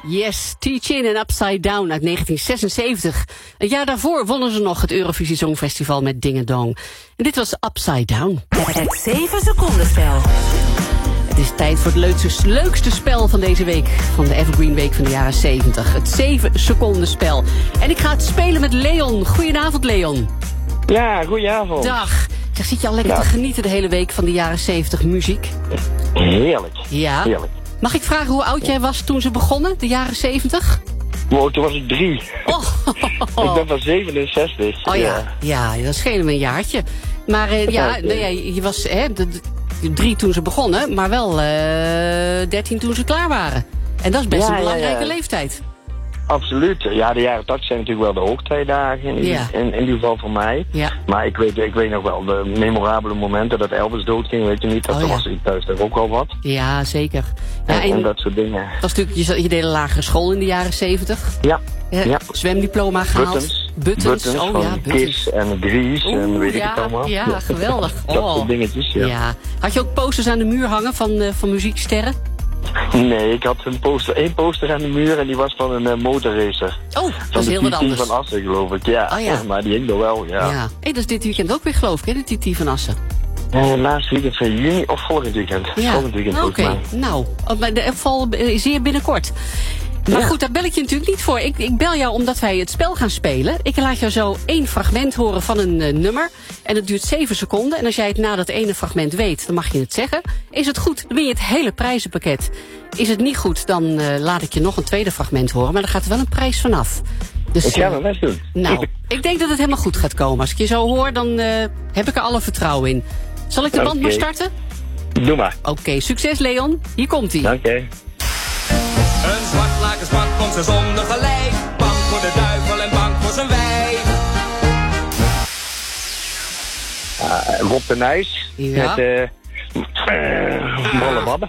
Yes, T-Chin en Upside Down uit 1976. Een jaar daarvoor wonnen ze nog het Eurovisie Songfestival met Ding a Dong. En dit was Upside Down. Het 7 seconden spel. Het is tijd voor het leukste spel van deze week. Van de Evergreen Week van de jaren 70. Het 7 seconden spel. En ik ga het spelen met Leon. Goedenavond, Leon. Ja, goedenavond. Dag. Zeg, zit je al lekker te genieten de hele week van de jaren 70 muziek? Heerlijk. Ja. Heerlijk. Mag ik vragen hoe oud jij was toen ze begonnen, de jaren 70? Wow, toen was ik 3. Oh. Ik ben van 67. Oh ja, dat schelen me een jaartje. Maar je was 3 toen ze begonnen, maar wel 13 toen ze klaar waren. En dat is best een belangrijke leeftijd. Absoluut. Ja, de jaren 80 zijn natuurlijk wel de hoogtijdagen in ieder geval voor mij. Ja. Maar ik weet nog wel de memorabele momenten dat Elvis doodging, weet je niet. Dat was ik thuis toch ook wel wat. Ja, zeker. Ja, en dat soort dingen. Dat is natuurlijk, je deed een lagere school in de jaren 70. Ja. Zwemdiploma gehaald. Buttons. Oh van ja, Buttons. Kiss en Grease en weet ik het allemaal. Ja, geweldig. Dat soort dingetjes, ja. Had je ook posters aan de muur hangen van muzieksterren? Nee, ik had één poster aan de muur en die was van een motorracer. Oh, dat is heel wat anders. Van Assen, geloof ik, ja. Oh, ja. Maar die hing er wel, ja. Hey, dat is dit weekend ook weer, geloof ik, hè, de TT van Assen. Laatste weekend van juni of volgend weekend. Ja. Volgend weekend, volgens mij. Nou, de val zeer binnenkort. Maar goed, daar bel ik je natuurlijk niet voor. Ik bel jou omdat wij het spel gaan spelen. Ik laat jou zo 1 fragment horen van een nummer. En dat duurt 7 seconden. En als jij het na dat ene fragment weet, dan mag je het zeggen. Is het goed, dan win je het hele prijzenpakket. Is het niet goed, dan laat ik je nog een tweede fragment horen. Maar daar gaat er wel een prijs vanaf. Dus, ik ga mijn best doen. Nou, ik denk dat het helemaal goed gaat komen. Als ik je zo hoor, dan heb ik er alle vertrouwen in. Zal ik de band maar starten? Doe maar. Oké, succes Leon. Hier komt-ie. Dank je. Een zwart lakenspad komt ze zonder gelijk. Bang voor de duivel en bang voor zijn wijf. Rob de Nijs met Malle Babbe.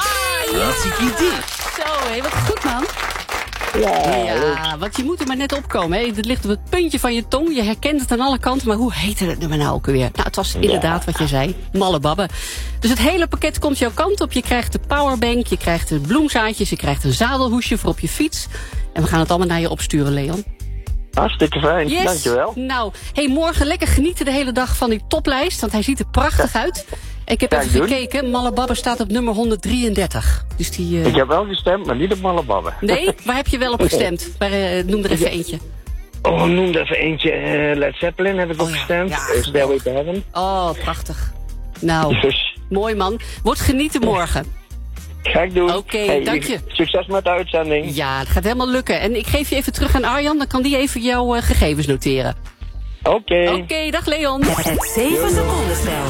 Zo, wat goed man. Ja, want je moet er maar net opkomen. Hè. Het ligt op het puntje van je tong. Je herkent het aan alle kanten. Maar hoe heette het nummer nou ook weer? Nou, het was inderdaad wat je zei. Malle Babbe. Dus het hele pakket komt jouw kant op. Je krijgt de powerbank, je krijgt de bloemzaadjes, je krijgt een zadelhoesje voor op je fiets. En we gaan het allemaal naar je opsturen, Leon. Hartstikke fijn, yes. Dankjewel. Nou, morgen lekker genieten de hele dag van die toplijst. Want hij ziet er prachtig uit. Ik heb even gekeken, Malle Babbe staat op nummer 133. Dus die, Ik heb wel gestemd, maar niet op Malle Babbe. Nee? Waar heb je wel op gestemd? Noem er even eentje. Noem er even eentje. Led Zeppelin heb ik op gestemd. Stairway to Heaven. Oh, prachtig. Nou, mooi man. Wordt genieten morgen. Ga ik doen. Oké, dank je. Succes met de uitzending. Ja, het gaat helemaal lukken. En ik geef je even terug aan Arjan, dan kan die even jouw gegevens noteren. Oké, dag Leon. Het 7 seconden spel.